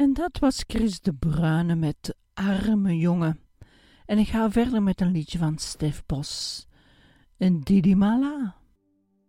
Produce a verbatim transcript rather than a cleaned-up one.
En dat was Chris de Bruyne met Arme Jongen. En ik ga verder met een liedje van Stef Bos. En Didi Mala.